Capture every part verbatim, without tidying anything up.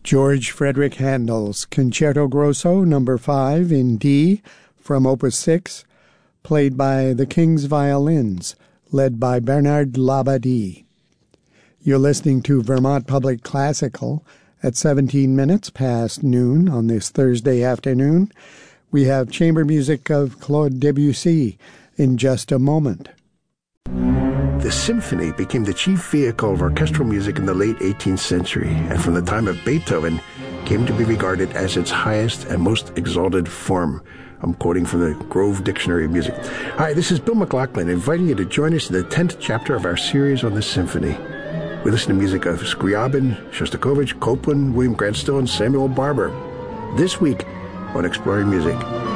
George Frederick Handel's Concerto Grosso number five in D from Opus six, played by the King's Violins, led by Bernard Labadie. You're listening to Vermont Public Classical at seventeen minutes past noon on this Thursday afternoon. We have chamber music of Claude Debussy in just a moment. The symphony became the chief vehicle of orchestral music in the late eighteenth century, and from the time of Beethoven came to be regarded as its highest and most exalted form. I'm quoting from the Grove Dictionary of Music. Hi, this is Bill McLaughlin, inviting you to join us in the tenth chapter of our series on the symphony. We listen to music of Scriabin, Shostakovich, Copland, William Grant Still, and Samuel Barber. This week on Exploring Music.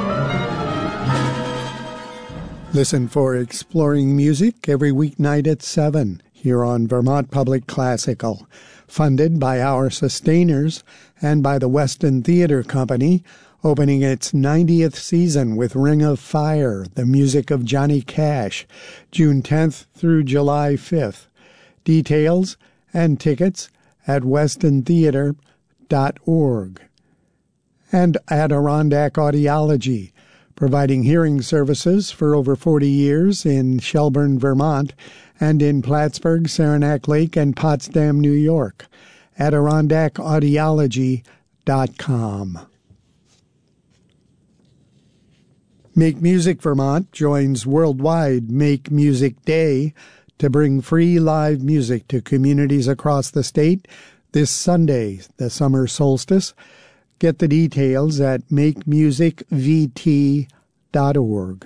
Listen for Exploring Music every weeknight at seven here on Vermont Public Classical, funded by our sustainers and by the Weston Theatre Company, opening its ninetieth season with Ring of Fire, the music of Johnny Cash, June tenth through July fifth. Details and tickets at weston theatre dot org. And Adirondack Audiology, providing hearing services for over forty years in Shelburne, Vermont, and in Plattsburgh, Saranac Lake, and Potsdam, New York. adirondack audiology dot com. Make Music Vermont joins Worldwide Make Music Day to bring free live music to communities across the state this Sunday, the summer solstice. Get the details at make music v t dot org.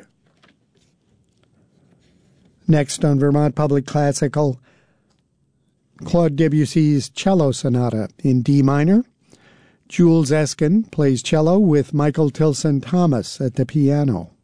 Next on Vermont Public Classical, Claude Debussy's Cello Sonata in D minor. Jules Eskin plays cello with Michael Tilson Thomas at the piano.